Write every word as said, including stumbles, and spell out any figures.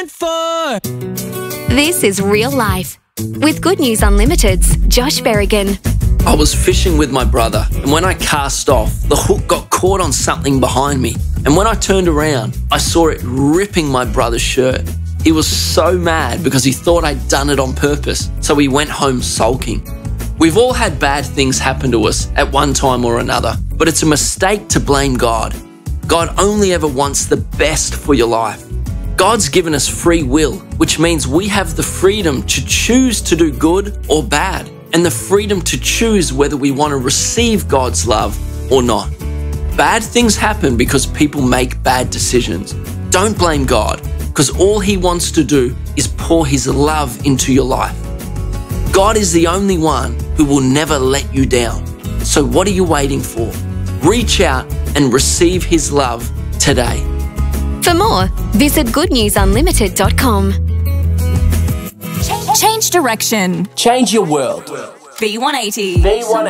For This is real life. With Good News Unlimited's Josh Berrigan. I was fishing with my brother, and when I cast off, the hook got caught on something behind me. And when I turned around, I saw it ripping my brother's shirt. He was so mad because he thought I'd done it on purpose, so he went home sulking. We've all had bad things happen to us at one time or another, but it's a mistake to blame God. God only ever wants the best for your life. God's given us free will, which means we have the freedom to choose to do good or bad, and the freedom to choose whether we want to receive God's love or not. Bad things happen because people make bad decisions. Don't blame God, because all He wants to do is pour His love into your life. God is the only one who will never let you down. So what are you waiting for? Reach out and receive His love today. For more, visit good news unlimited dot com. Change direction. change your world. B one eighty. B one